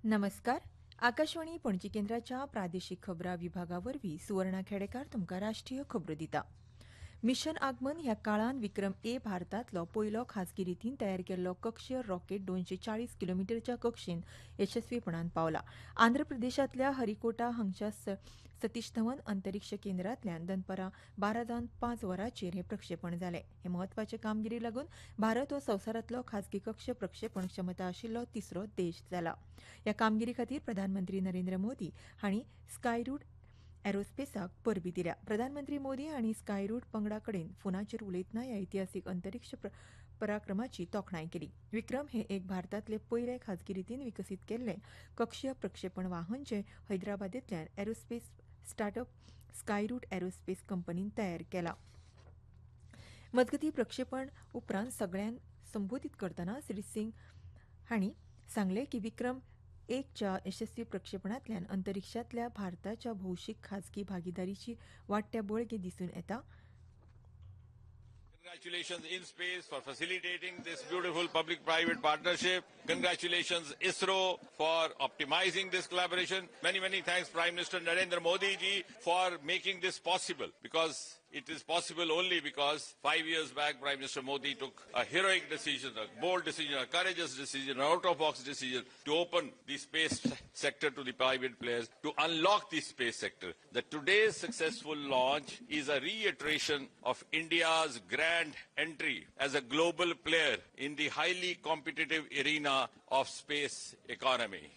नमस्कार. आकाशवाणी पणजी केंद्राच्या प्रादेशीक खबरां विभागावरवीं सुवर्णा खेडेकार तुमकां राष्ट्रीय खबरो दिता. मिशन आगमन ह्या काळान विक्रम ए भारतांतलो पयलो खाजगी रितीन तयार केल्लो कक्षीय रॉकेट 240 किलोमीटरच्या कक्षेन यशस्वीपणान पावला. आंध्र प्रदेशांतल्या हरिकोटा हांगच्या सतीश धवन अंतरीक्ष केंद्रांतल्यान दनपारां 12:05 वरांचेर हें प्रक्षेपण जालें. हे म्हत्वाचे कामगिरी लागून भारत हो संवसारांतलो खाजगी कक्ष प्रक्षेपण क्षमता आशिल्लो तिसरो देश जाला. ह्या कामगिरी खातीर प्रधानमंत्री नरेंद्र मोदी हांणी स्कायरूट एरोस्पेसाक परबीं दिल्या. प्रधानमंत्री मोदी हांणी स्कायरूट पंगडा कडेन फोनाचेर उलयतना ह्या इतिहासीक अंतरीक्ष पराक्रमाची तोखणाय केली. विक्रम हे एक भारतांतले पयले खाजगी रितीन विकसीत केल्ले कक्षीय प्रक्षेपण वाहन जे हैदराबादेंतल्यान एरोस्पेस स्टार्टअप स्कायरूट एरोस्पेस कंपनीन तयार केलां. मजगतीं प्रक्षेपण उपरांत सगळ्यांक संबोधीत करतना श्री सिंग हांणी सांगलें की विक्रम एकच्या यशस्वी प्रक्षेपणांतल्यान अंतरिक्षांतल्या भारताच्या भौशीक खाजगी भागीदारीची वाडट्या बळगे दिसून येता. Congratulations InSpace for facilitating this beautiful public-private partnership. Congratulations ISRO for optimizing this collaboration. Many thanks Prime Minister Narendra Modi ji for making this possible, because it is possible only because 5 years back Prime Minister Modi took a heroic decision, a bold decision, a courageous decision, an out-of-box decision to open the space sector to the private players, to unlock the space sector. That today's successful launch is a reiteration of India's grand entry as a global player in the highly competitive arena of space economy.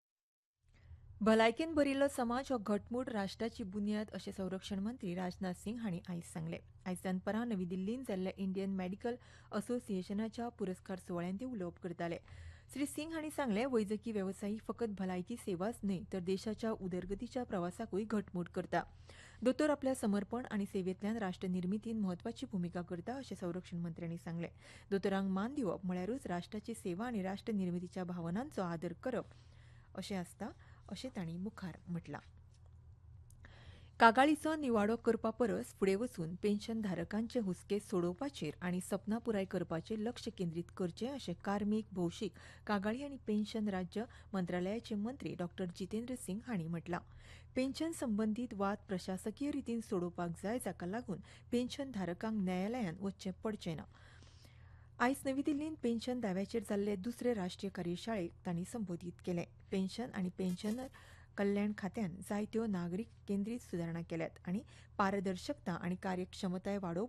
भलायकेन भरिल्लो समाज हो घटमूट राष्ट्राची बुन्याद अशें संरक्षण मंत्री राजनाथ सिंग हांणी आयज सांगलें. आयज दनपारां नवी दिल्लींत जाल्ल्या इंडियन मेडिकल असोसिएशनाच्या पुरस्कार सुवाळ्यात ते उलोवप करताले. श्री सिंग हांणी सांगलें, वैजकी वेवसाय ही फकत भलायकी सेवाच न्हय तर देशाच्या उदरगतीच्या प्रवासाकूय घटमूट करता. दोतोर आपल्या समर्पण आनी सेवेंतल्यान राष्ट्र निर्मितीत म्हत्वाची भुमिका करता अशें संरक्षण मंत्र्यांनी सांगलें. दोतोरांक मान दिवप म्हळ्यारूच राष्ट्राची सेवा आनी राष्ट्र निर्मितीच्या भावनांचो आदर करप अशें आसता अशें तांणी मुखार म्हटलां. कागाळीचो निवाडो करपा परस फुडें वचून पेन्शनधारकांचे हुस्के सोडोवपाचेर आनी सपनां पुराय करपाचेर लक्ष केंद्रीत करचें अशें कार्मीक, भौशीक, कागाळी आनी पेन्शन राज्य मंत्रालयाचे मंत्री डॉ. जितेंद्र सिंग हांणी म्हटलां. पेन्शन संबंदीत वाद प्रशासकीय रितीन सोडोवपाक जाय, जाका लागून पेन्शनधारकांक न्यायालयांत वचचें पडचें ना. आयज नवी दिल्लींत पेन्शन दाव्याचेर जाल्ले दुसरे राष्ट्रीय कार्यशाळेक तांणी संबोधीत केलें. पेन्शन आनी पेन्शनर कल्याण खात्यान जायत्यो नागरीक केंद्रीत सुदारणा केल्यात आनी पारदर्शकता आनी कार्यक्षमताय वाडोवपाक